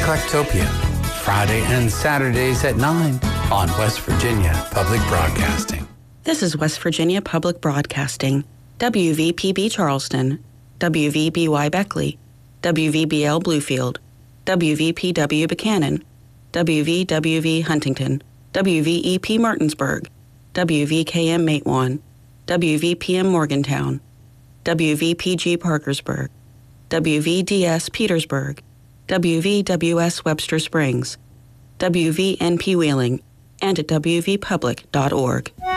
Eclectopia, Friday and Saturdays at 9 on West Virginia Public Broadcasting. This is West Virginia Public Broadcasting, WVPB Charleston, WVBY Beckley, WVBL Bluefield, WVPW Buchanan, WVWV Huntington, WVEP Martinsburg, WVKM Matewan, WVPM Morgantown, WVPG Parkersburg, WVDS Petersburg, WVWS Webster Springs, WVNP Wheeling, and at WVpublic.org.